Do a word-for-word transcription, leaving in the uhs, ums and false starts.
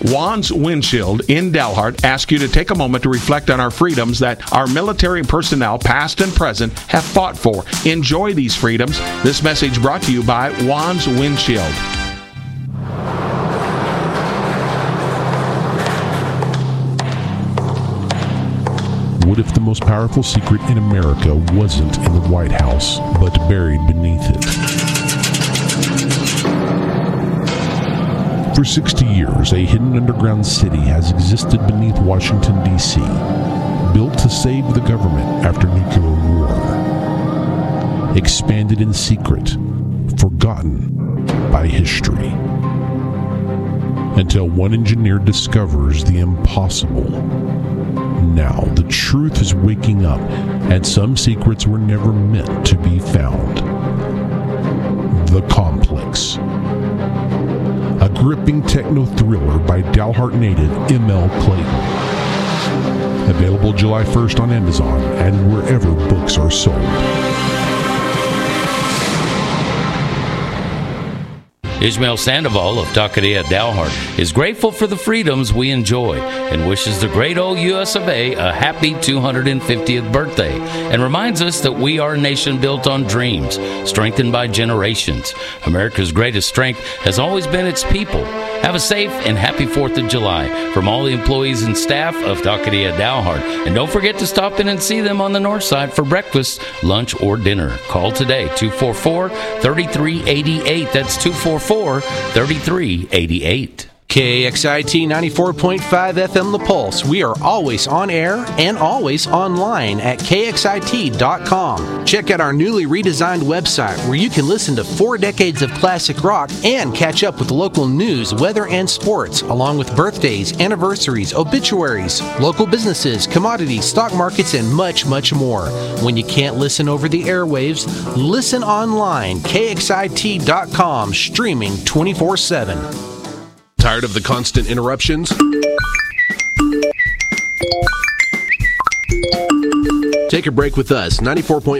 Juan's Windshield in Dalhart asks you to take a moment to reflect on our freedoms that our military personnel, past and present, have fought for. Enjoy these freedoms. This message brought to you by Juan's Windshield. What if the most powerful secret in America wasn't in the White House, but buried beneath it? For sixty years, a hidden underground city has existed beneath Washington, D C, built to save the government after nuclear war. Expanded in secret, forgotten by history. Until one engineer discovers the impossible. Now, the truth is waking up, and some secrets were never meant to be found. The Complex. A gripping techno-thriller by Dalhart native M L Clayton. Available July first on Amazon and wherever books are sold. Ishmael Sandoval of Taqueria Dalhart is grateful for the freedoms we enjoy and wishes the great old U S of A a happy two hundred fiftieth birthday and reminds us that we are a nation built on dreams, strengthened by generations. America's greatest strength has always been its people. Have a safe and happy fourth of July from all the employees and staff of Taqueria Dalhart. And don't forget to stop in and see them on the north side for breakfast, lunch, or dinner. Call today, two four four, three three eight eight. That's two four four, three three eight eight. K X I T ninety-four point five F M The Pulse. We are always on air and always online at K X I T dot com. Check out our newly redesigned website where you can listen to four decades of classic rock and catch up with local news, weather, and sports, along with birthdays, anniversaries, obituaries, local businesses, commodities, stock markets, and much, much more. When you can't listen over the airwaves, listen online. K X I T dot com, streaming twenty-four seven. Tired of the constant interruptions? Take a break with us. ninety-four point